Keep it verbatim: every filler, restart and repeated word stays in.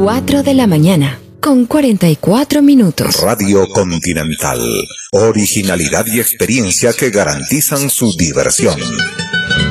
cuatro de la mañana, con cuarenta y cuatro minutos. Radio Continental. Originalidad y experiencia que garantizan su diversión.